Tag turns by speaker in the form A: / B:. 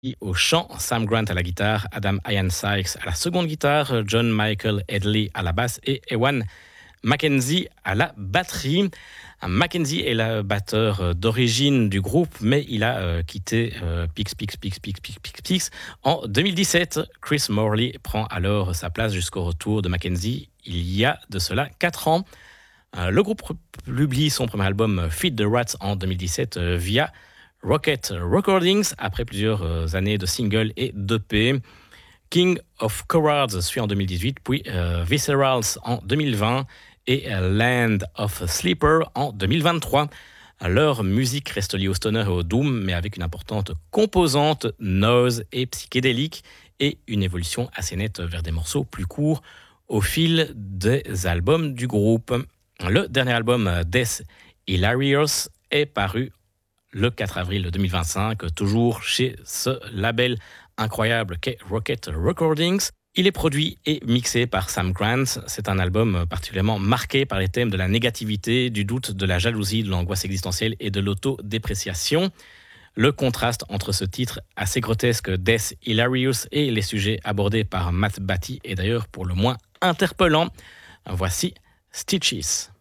A: au chant, Sam Grant à la guitare, Adam Ian Sykes à la seconde guitare, John Michael Hedley à la basse et Ewan Mackenzie à la batterie. Mackenzie est le batteur d'origine du groupe, mais il a quitté Pix en 2017. Chris Morley prend alors sa place jusqu'au retour de Mackenzie il y a de cela 4 ans. Le groupe publie son premier album Feed the Rats en 2017 via Rocket Recordings après plusieurs années de singles et d'EP. King of Cowards suit en 2018, puis Viscerals en 2020 et Land of Sleeper en 2023. Leur musique reste liée au stoner et au doom, mais avec une importante composante noise et psychédélique et une évolution assez nette vers des morceaux plus courts au fil des albums du groupe. Le dernier album, Death Hilarious, est paru le 4 avril 2025, toujours chez ce label incroyable qu'est Rocket Recordings. Il est produit et mixé par Sam Grant. C'est un album particulièrement marqué par les thèmes de la négativité, du doute, de la jalousie, de l'angoisse existentielle et de l'autodépréciation. Le contraste entre ce titre assez grotesque Death Hilarious et les sujets abordés par Matt Batty est d'ailleurs pour le moins interpellant. Voici Stitches.